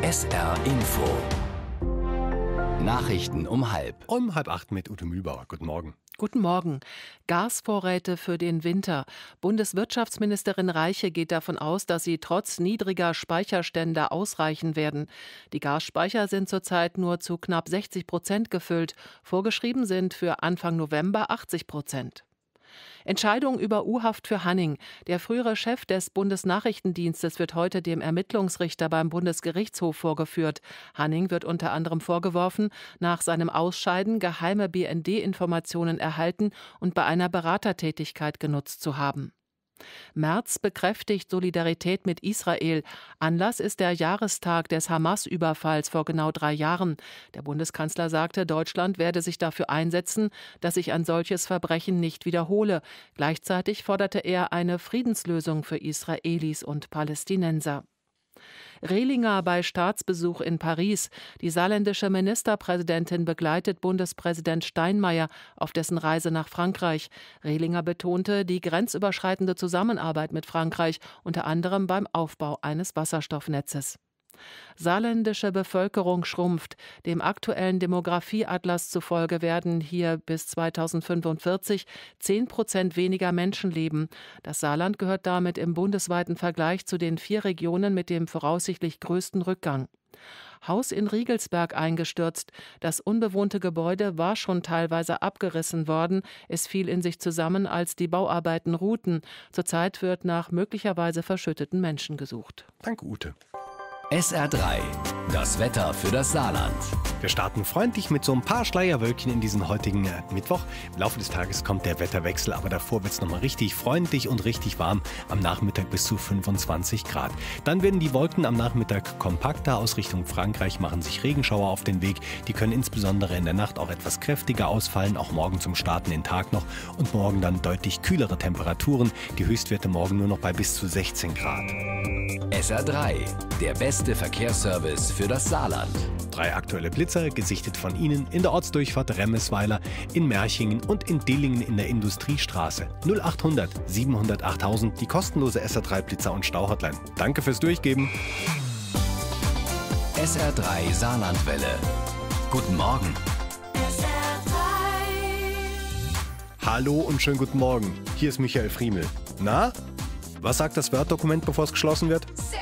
SR Info. Nachrichten um 7:30. Um 7:30 mit Ute Mühlbauer. Guten Morgen. Guten Morgen. Gasvorräte für den Winter. Bundeswirtschaftsministerin Reiche geht davon aus, dass sie trotz niedriger Speicherstände ausreichen werden. Die Gasspeicher sind zurzeit nur zu knapp 60% gefüllt. Vorgeschrieben sind für Anfang November 80%. Entscheidung über U-Haft für Hanning. Der frühere Chef des Bundesnachrichtendienstes wird heute dem Ermittlungsrichter beim Bundesgerichtshof vorgeführt. Hanning wird unter anderem vorgeworfen, nach seinem Ausscheiden geheime BND-Informationen erhalten und bei einer Beratertätigkeit genutzt zu haben. Merz bekräftigt Solidarität mit Israel. Anlass ist der Jahrestag des Hamas-Überfalls vor genau 3 Jahren. Der Bundeskanzler sagte, Deutschland werde sich dafür einsetzen, dass sich ein solches Verbrechen nicht wiederhole. Gleichzeitig forderte er eine Friedenslösung für Israelis und Palästinenser. Rehlinger bei Staatsbesuch in Paris. Die saarländische Ministerpräsidentin begleitet Bundespräsident Steinmeier auf dessen Reise nach Frankreich. Rehlinger betonte die grenzüberschreitende Zusammenarbeit mit Frankreich, unter anderem beim Aufbau eines Wasserstoffnetzes. Saarländische Bevölkerung schrumpft. Dem aktuellen Demografieatlas zufolge werden hier bis 2045 10% weniger Menschen leben. Das Saarland gehört damit im bundesweiten Vergleich zu den 4 Regionen mit dem voraussichtlich größten Rückgang. Haus in Riegelsberg eingestürzt. Das unbewohnte Gebäude war schon teilweise abgerissen worden. Es fiel in sich zusammen, als die Bauarbeiten ruhten. Zurzeit wird nach möglicherweise verschütteten Menschen gesucht. Danke, Ute. SR3, das Wetter für das Saarland. Wir starten freundlich mit so ein paar Schleierwölkchen in diesen heutigen Mittwoch. Im Laufe des Tages kommt der Wetterwechsel, aber davor wird es nochmal richtig freundlich und richtig warm. Am Nachmittag bis zu 25 Grad. Dann werden die Wolken am Nachmittag kompakter. Aus Richtung Frankreich machen sich Regenschauer auf den Weg. Die können insbesondere in der Nacht auch etwas kräftiger ausfallen, auch morgen zum Starten den Tag noch. Und morgen dann deutlich kühlere Temperaturen. Die Höchstwerte morgen nur noch bei bis zu 16 Grad. SR3, der beste Verkehrsservice für das Saarland. 3 aktuelle Blitzer, gesichtet von Ihnen in der Ortsdurchfahrt Remmesweiler, in Merchingen und in Dillingen in der Industriestraße. 0800 700 8000, die kostenlose SR3 Blitzer- und Stauhotline. Danke fürs Durchgeben. SR3 Saarlandwelle. Guten Morgen. Hallo und schönen guten Morgen. Hier ist Michael Friemel. Na? Was sagt das Word-Dokument, bevor es geschlossen wird?